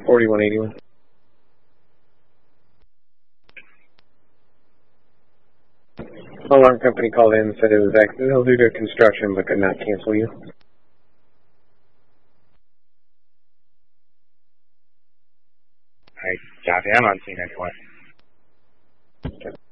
4181. Alarm company called in and said it was accidental due to construction but could not cancel you. Alright, copy. I'm on scene at 20. Okay.